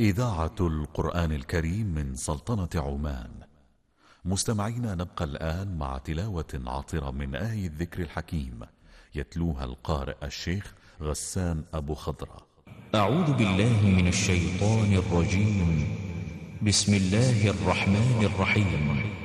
إذاعة القرآن الكريم من سلطنة عمان. مستمعينا، نبقى الآن مع تلاوة عطرة من آية الذكر الحكيم يتلوها القارئ الشيخ غسان أبو خضرة. أعوذ بالله من الشيطان الرجيم. بسم الله الرحمن الرحيم.